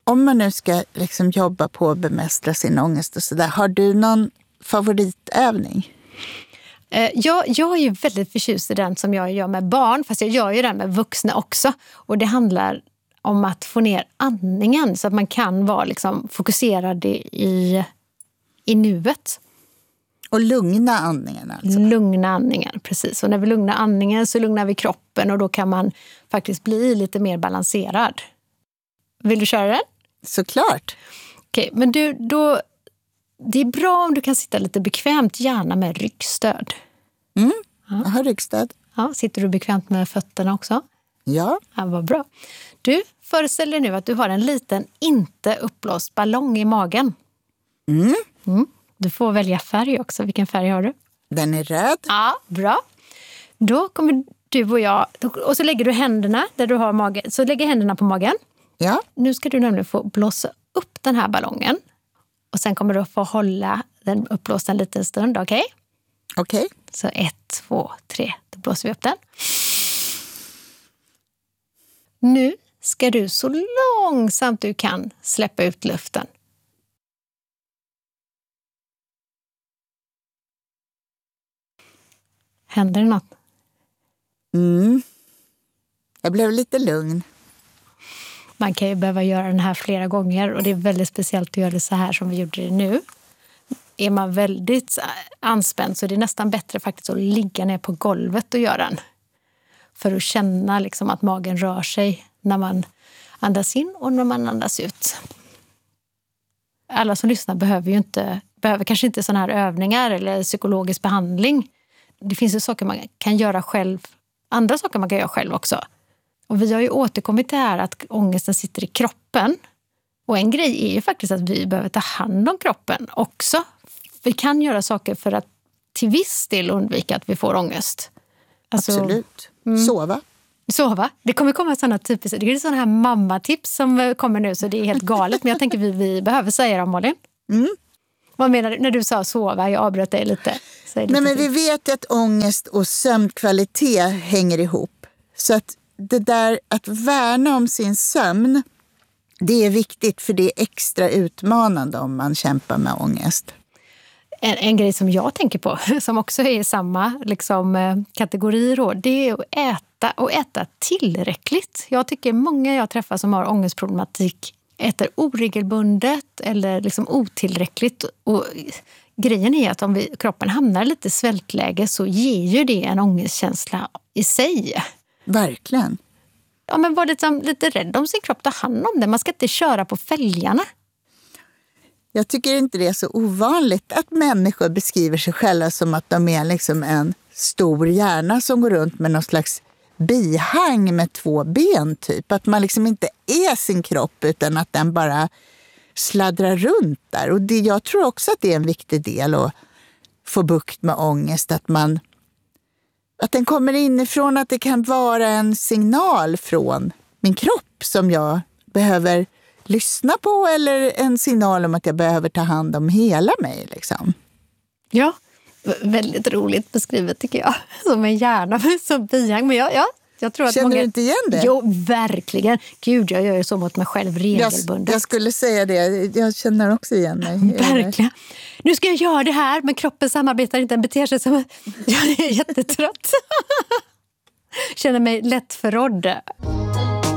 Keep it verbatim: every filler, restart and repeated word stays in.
Om man nu ska liksom jobba på att bemästra sin ångest och sådär, har du någon favoritövning? Eh, jag, jag är ju väldigt förtjust i den som jag gör med barn, fast jag gör ju den med vuxna också. Och det handlar om att få ner andningen så att man kan vara liksom fokuserad i, i nuet. Och lugna andningen alltså? Lugna andningen, precis. Och när vi lugnar andningen så lugnar vi kroppen och då kan man faktiskt bli lite mer balanserad. Vill du köra den? Såklart. Okej, men du, då, det är bra om du kan sitta lite bekvämt, gärna med ryggstöd. Mm, ja. Jag har ryggstöd. Ja, sitter du bekvämt med fötterna också? Ja. Ja, vad bra. Du, föreställ dig nu att du har en liten, inte uppblåst ballong i magen. Mm. Mm. Du får välja färg också. Vilken färg har du? Den är röd. Ja, bra. Då kommer du och jag, och så lägger du händerna där du har magen. Så lägger händerna på magen. Ja. Nu ska du nämligen få blåsa upp den här ballongen. Och sen kommer du få hålla den uppblåst en liten stund, okej? Okay? Okej. Okay. Så ett, två, tre. Då blåser vi upp den. Nu ska du så långsamt du kan släppa ut luften. Händer det något? Mm. Jag blev lite lugn. Man kan ju behöva göra den här flera gånger och det är väldigt speciellt att göra det så här som vi gjorde det nu. Är man väldigt anspänd så är det nästan bättre faktiskt att ligga ner på golvet och göra den. För att känna liksom att magen rör sig när man andas in och när man andas ut. Alla som lyssnar behöver ju inte, behöver kanske inte sådana här övningar eller psykologisk behandling. Det finns ju saker man kan göra själv, andra saker man kan göra själv också. Och vi har ju återkommit till det här att ångesten sitter i kroppen. Och en grej är ju faktiskt att vi behöver ta hand om kroppen också. Vi kan göra saker för att till viss del undvika att vi får ångest. Alltså, absolut. Mm. Sova. Sova. Det kommer komma sådana typiska, det är sådana här mammatips som kommer nu så det är helt galet. Men jag tänker vi, vi behöver säga dem, Malin. Mm. Vad menar du när du sa sova? Jag avbröt dig lite. Säg lite. Nej, men vi vet att ångest och sömnkvalitet hänger ihop. Så att det där att värna om sin sömn, det är viktigt för det är extra utmanande om man kämpar med ångest. En, en grej som jag tänker på, som också är i samma liksom, kategori då, det är att äta och äta tillräckligt. Jag tycker många jag träffar som har ångestproblematik äter oregelbundet eller liksom otillräckligt. Och grejen är att om vi, kroppen hamnar lite i svältläge så ger ju det en ångestkänsla i sig. Verkligen. Ja, men var liksom lite rädd om sin kropp, ta hand om det. Man ska inte köra på fälgarna. Jag tycker inte det är så ovanligt att människor beskriver sig själva som att de är liksom en stor hjärna som går runt med någon slags bihang med två ben typ. Att man liksom inte är sin kropp utan att den bara sladdrar runt där. Och det, jag tror också att det är en viktig del att få bukt med ångest. Att man att den kommer inifrån, att det kan vara en signal från min kropp som jag behöver lyssna på eller en signal om att jag behöver ta hand om hela mig liksom. Ja, väldigt roligt beskrivet tycker jag. Som en hjärna med så bihang. Men ja, ja, jag tror att känner många... du inte igen det? Jo, verkligen. Gud, jag gör ju så mot mig själv regelbundet. Jag, jag skulle säga det. Jag känner också igen mig. Verkligen. Nu ska jag göra det här, men kroppen samarbetar inte. Den beter sig som... Jag är jättetrött. Känner mig lätt förrådd.